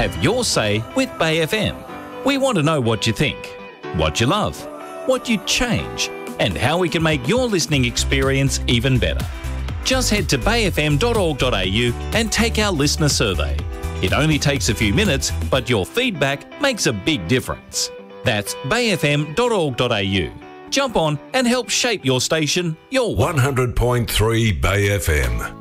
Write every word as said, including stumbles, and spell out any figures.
Have your say with Bay F M. We want to know what you think, what you love, what you'd change, and how we can make your listening experience even better. Just head to bay f m dot org dot a u and take our listener survey. It only takes a few minutes, but your feedback makes a big difference. That's bay f m dot org dot a u. Jump on and help shape your station your way. one hundred point three Bay F M.